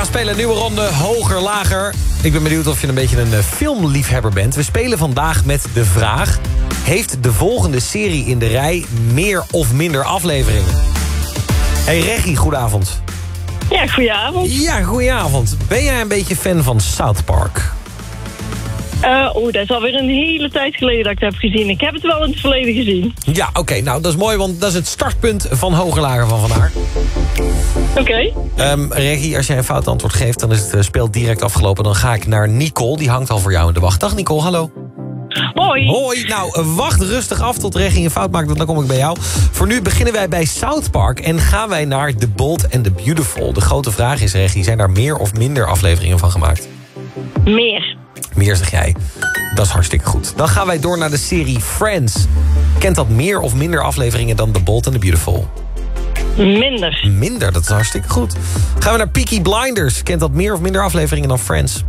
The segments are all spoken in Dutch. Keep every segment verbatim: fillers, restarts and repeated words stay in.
spelen een nieuwe ronde, hoger, lager. Ik ben benieuwd of je een beetje een filmliefhebber bent. We spelen vandaag met de vraag: heeft de volgende serie in de rij meer of minder afleveringen? Hey Reggie, goedenavond. Ja, goedenavond. Ja, goedenavond. Ben jij een beetje fan van South Park? Uh, Oeh, dat is alweer een hele tijd geleden dat ik het heb gezien. Ik heb het wel in het verleden gezien. Ja, oké. Okay, nou, dat is mooi, want dat is het startpunt van hoger, lager van vandaag. Oké. Okay. Um, Reggie, als jij een fout antwoord geeft, dan is het uh, spel direct afgelopen. Dan ga ik naar Nicole, die hangt al voor jou in de wacht. Dag Nicole, hallo. Hoi. Hoi. Nou, wacht rustig af tot Reggie een fout maakt, want dan kom ik bij jou. Voor nu beginnen wij bij South Park en gaan wij naar The Bold and the Beautiful. De grote vraag is, Reggie, zijn daar meer of minder afleveringen van gemaakt? Meer. Meer, zeg jij. Dat is hartstikke goed. Dan gaan wij door naar de serie Friends. Kent dat meer of minder afleveringen dan The Bold and the Beautiful? Minder. Minder, dat is hartstikke goed. Gaan we naar Peaky Blinders. Kent dat meer of minder afleveringen dan Friends?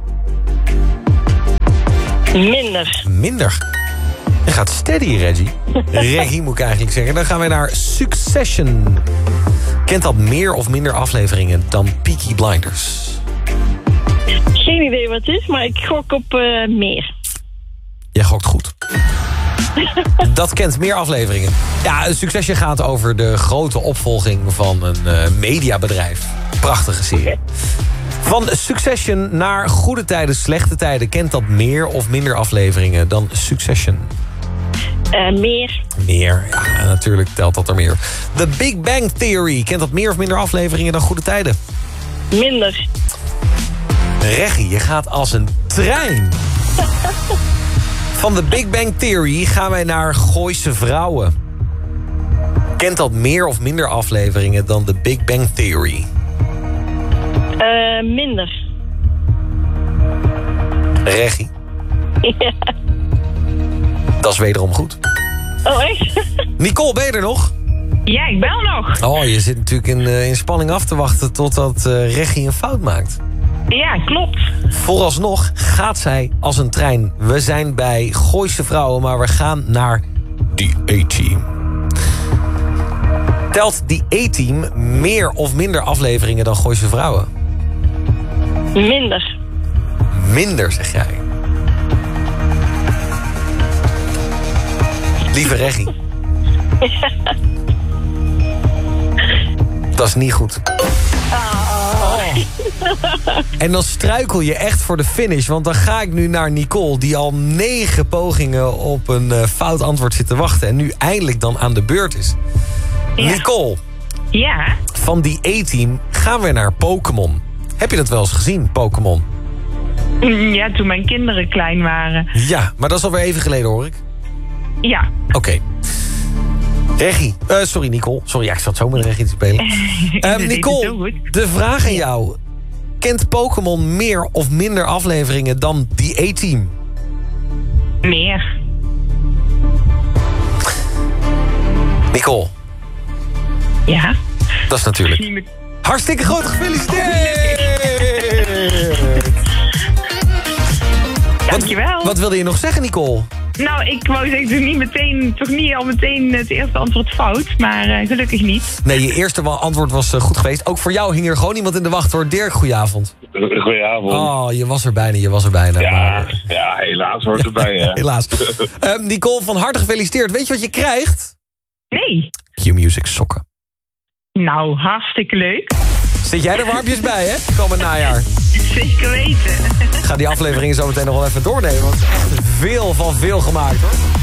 Minder. Minder. Je gaat steady, Reggie. Reggie moet ik eigenlijk zeggen. Dan gaan wij naar Succession. Kent dat meer of minder afleveringen dan Peaky Blinders? Geen idee wat het is, maar ik gok op uh, meer. Jij gokt goed. Dat kent meer afleveringen. Ja, Succession gaat over de grote opvolging van een uh, mediabedrijf. Prachtige serie. Okay. Van Succession naar goede tijden, slechte tijden. Kent dat meer of minder afleveringen dan Succession? Uh, meer. Meer, ja, natuurlijk telt dat er meer. The Big Bang Theory. Kent dat meer of minder afleveringen dan goede tijden? Minder. Reggie, je gaat als een trein. Van de Big Bang Theory gaan wij naar Gooise Vrouwen. Kent dat meer of minder afleveringen dan de Big Bang Theory? Uh, minder. Reggie. Ja. Dat is wederom goed. Oh, echt? Nicole, ben je er nog? Ja, ik bel nog. Oh, je zit natuurlijk in, uh, in spanning af te wachten totdat uh, Reggie een fout maakt. Ja, klopt. Vooralsnog gaat zij als een trein. We zijn bij Gooise Vrouwen, maar we gaan naar die A-Team. Telt die A-Team meer of minder afleveringen dan Gooise Vrouwen? Minder. Minder, zeg jij. Lieve Reggie. Ja. Dat is niet goed. Oh. En dan struikel je echt voor de finish. Want dan ga ik nu naar Nicole, die al negen pogingen op een uh, fout antwoord zit te wachten. En nu eindelijk dan aan de beurt is. Ja. Nicole. Ja? Van die A-Team gaan we naar Pokémon. Heb je dat wel eens gezien, Pokémon? Ja, toen mijn kinderen klein waren. Ja, maar dat is alweer even geleden, hoor ik. Ja. Oké. Okay. Reggie. Uh, sorry, Nicole. Sorry, ja, ik zat zo met Reggie te spelen. um, Nicole, de vraag aan jou. Kent Pokémon meer of minder afleveringen dan die A-Team? Meer. Nicole. Ja? Dat is natuurlijk. Hartstikke goed, gefeliciteerd! Dankjewel. Wat, wat wilde je nog zeggen, Nicole? Nou, ik wou zeggen, toch niet, meteen, toch niet al meteen het eerste antwoord fout, maar uh, gelukkig niet. Nee, je eerste antwoord was uh, goed geweest. Ook voor jou hing er gewoon iemand in de wacht, hoor. Dirk, goedenavond. Goedenavond. Oh, je was er bijna, je was er bijna. Ja, maar... ja helaas hoort erbij, hè. Helaas. uh, Nicole, van harte gefeliciteerd. Weet je wat je krijgt? Nee. Q-Music sokken. Nou, hartstikke leuk. Zit jij er warmpjes bij, hè? Komend najaar. Zeker weten. Ik ga die afleveringen zo meteen nog wel even doornemen. Want het is echt veel van veel gemaakt, hoor.